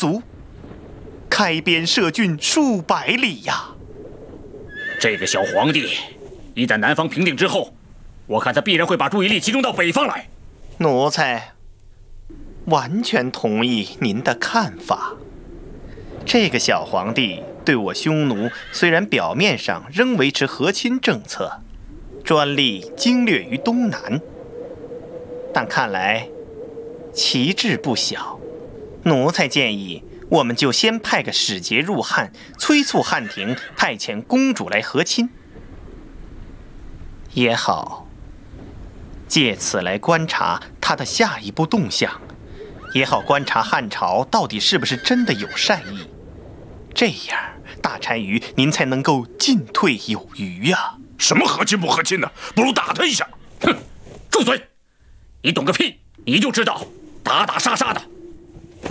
足，开边涉郡数百里呀。 这个小皇帝，一旦南方平定之后，我看他必然会把注意力集中到北方来。 奴才完全同意您的看法。这个小皇帝对我匈奴虽然表面上仍维持和亲政策，专利经略于东南，但看来旗帜不小。奴才建议，我们就先派个使节入汉，催促汉廷派遣公主来和亲也好，借此来观察他的下一步动向，也好观察汉朝到底是不是真的有善意。这样，大单于您才能够进退有余呀。 什么和亲不和亲的？不如打他一下！ 哼，住嘴！你懂个屁！你就知道打打杀杀的。